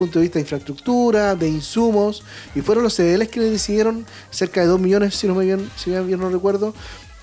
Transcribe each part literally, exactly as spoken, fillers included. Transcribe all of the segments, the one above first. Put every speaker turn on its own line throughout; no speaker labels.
punto de vista de infraestructura, de insumos, y fueron los C D Ls quienes decidieron, cerca de dos millones, si no me bien, si bien no recuerdo,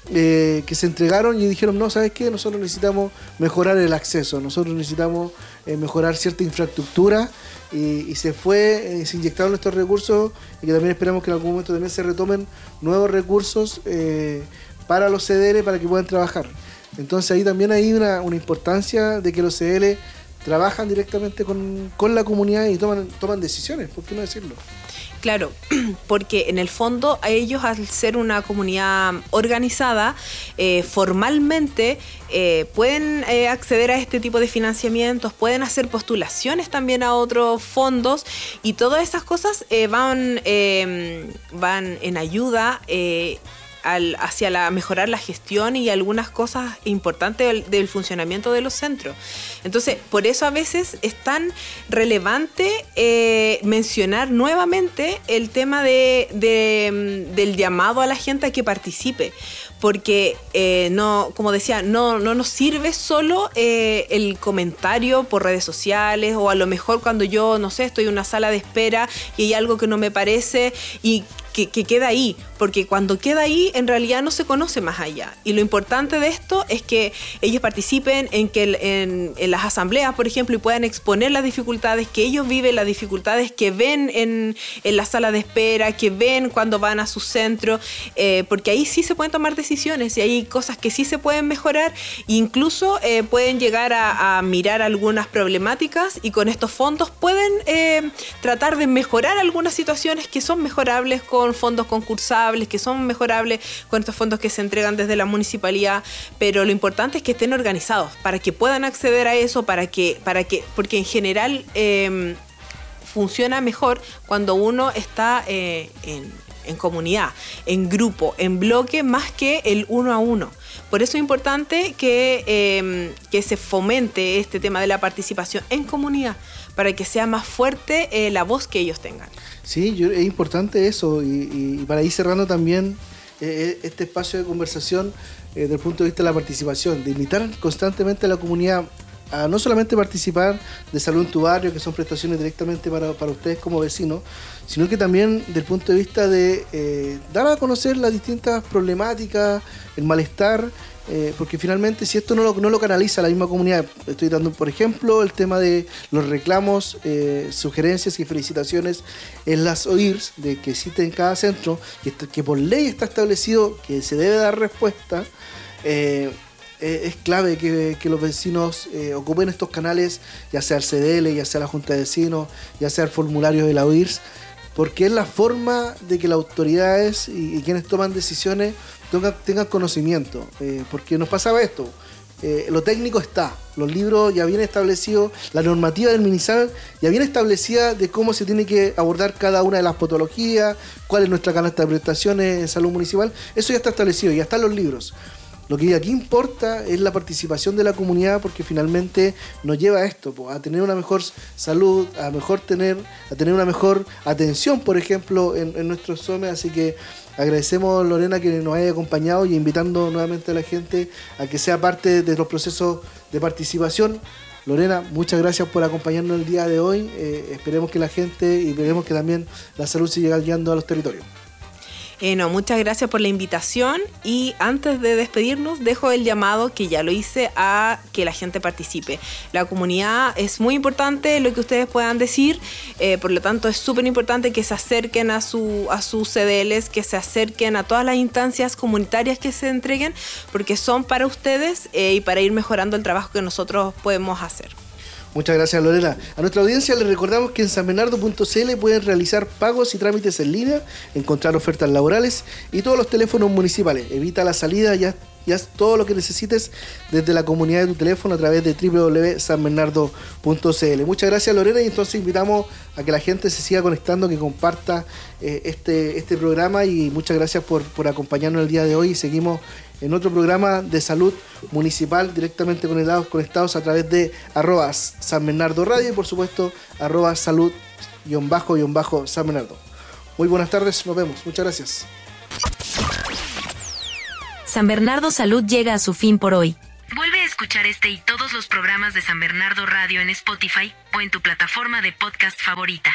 eh, que se entregaron y dijeron, no, ¿sabes qué? Nosotros necesitamos mejorar el acceso, nosotros necesitamos eh, mejorar cierta infraestructura, y, y se fue, eh, se inyectaron estos recursos, y que también esperamos que en algún momento también se retomen nuevos recursos eh, para los C D L para que puedan trabajar. Entonces ahí también hay una, una importancia de que los C D L trabajan directamente con, con la comunidad y toman, toman decisiones, ¿por qué no decirlo?
Claro, porque en el fondo a ellos, al ser una comunidad organizada, eh, formalmente eh, pueden eh, acceder a este tipo de financiamientos, pueden hacer postulaciones también a otros fondos, y todas esas cosas eh, van, eh, van en ayuda eh, Al, hacia la, mejorar la gestión y algunas cosas importantes del, del funcionamiento de los centros. Entonces, por eso a veces es tan relevante eh, mencionar nuevamente el tema de, de, del llamado a la gente a que participe, porque eh, no, como decía, no, no nos sirve solo eh, el comentario por redes sociales, o a lo mejor cuando yo, no sé, estoy en una sala de espera y hay algo que no me parece y Que, que queda ahí, porque cuando queda ahí en realidad no se conoce más allá, y lo importante de esto es que ellos participen en que en, en las asambleas, por ejemplo, y puedan exponer las dificultades que ellos viven, las dificultades que ven en, en la sala de espera, que ven cuando van a su centro, eh, porque ahí sí se pueden tomar decisiones y hay cosas que sí se pueden mejorar, e incluso eh, pueden llegar a, a mirar algunas problemáticas, y con estos fondos pueden eh, tratar de mejorar algunas situaciones que son mejorables con fondos concursables, que son mejorables con estos fondos que se entregan desde la municipalidad, pero lo importante es que estén organizados para que puedan acceder a eso, para que, para que, porque en general eh, funciona mejor cuando uno está eh, en, en comunidad, en grupo, en bloque, más que el uno a uno. Por eso es importante que, eh, que se fomente este tema de la participación en comunidad, para que sea más fuerte eh, la voz que ellos tengan.
Sí, yo, es importante eso, y, y para ir cerrando también eh, este espacio de conversación eh, desde el punto de vista de la participación, de invitar constantemente a la comunidad a no solamente participar de Salud en tu Barrio, que son prestaciones directamente para, para ustedes como vecinos, sino que también desde el punto de vista de eh, dar a conocer las distintas problemáticas, el malestar, eh, porque finalmente si esto no lo, no lo canaliza la misma comunidad, estoy dando por ejemplo el tema de los reclamos, eh, sugerencias y felicitaciones en las O I R S de que existen en cada centro, que, que por ley está establecido que se debe dar respuesta, eh, es clave que, que los vecinos eh, ocupen estos canales, ya sea el C D L, ya sea la Junta de Vecinos, ya sea el formulario de la O I R S, porque es la forma de que las autoridades y, y quienes toman decisiones tengan, tengan conocimiento, eh, porque nos pasaba esto, eh, lo técnico está, los libros ya vienen establecidos, la normativa del MinSal ya viene establecida de cómo se tiene que abordar cada una de las patologías, cuál es nuestra canasta de prestaciones en salud municipal, eso ya está establecido, ya están los libros. Lo que aquí importa es la participación de la comunidad, porque finalmente nos lleva a esto, a tener una mejor salud, a mejor tener, a tener una mejor atención, por ejemplo, en, en nuestros S O M E. Así que agradecemos, Lorena, que nos haya acompañado y invitando nuevamente a la gente a que sea parte de los procesos de participación. Lorena, muchas gracias por acompañarnos el día de hoy. Eh, esperemos que la gente y esperemos que también la salud siga guiando a los territorios.
Eh, no, muchas gracias por la invitación, y antes de despedirnos dejo el llamado, que ya lo hice, a que la gente participe. La comunidad es muy importante, lo que ustedes puedan decir, eh, por lo tanto es súper importante que se acerquen a, su, a sus C D Ls, que se acerquen a todas las instancias comunitarias que se entreguen, porque son para ustedes eh, y para ir mejorando el trabajo que nosotros podemos hacer.
Muchas gracias, Lorena. A nuestra audiencia les recordamos que en san bernardo punto c l pueden realizar pagos y trámites en línea, encontrar ofertas laborales y todos los teléfonos municipales. Evita la salida y haz, y haz todo lo que necesites desde la comunidad de tu teléfono a través de doble u doble u doble u punto san bernardo punto c l. Muchas gracias, Lorena, y entonces invitamos a que la gente se siga conectando, que comparta eh, este, este programa, y muchas gracias por, por acompañarnos el día de hoy, y seguimos en otro programa de salud municipal directamente conectados, conectados a través de arroba San Bernardo Radio y por supuesto arroba salud guión bajo guión bajo San Bernardo. Muy buenas tardes, nos vemos, muchas gracias.
San Bernardo Salud llega a su fin por hoy.
Vuelve
escuchar este y todos los programas de San Bernardo Radio en Spotify o en tu plataforma de podcast favorita.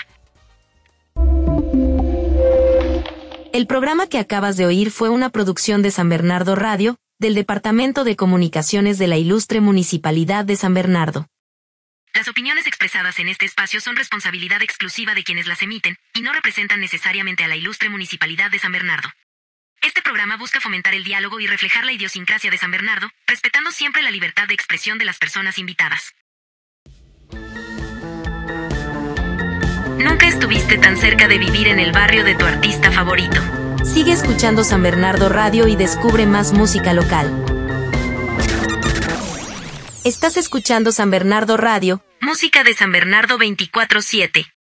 El programa que acabas de oír fue una producción de San Bernardo Radio, del Departamento de Comunicaciones de la Ilustre Municipalidad de San Bernardo.
Las opiniones expresadas en este espacio son responsabilidad exclusiva de quienes las emiten y no representan necesariamente a la Ilustre Municipalidad de San Bernardo. Este programa busca fomentar el diálogo y reflejar la idiosincrasia de San Bernardo, respetando siempre la libertad de expresión de las personas invitadas. Nunca estuviste tan cerca de vivir en el barrio de tu artista favorito.
Sigue escuchando San Bernardo Radio y descubre más música local. Estás escuchando San Bernardo Radio,
música de San Bernardo veinticuatro siete.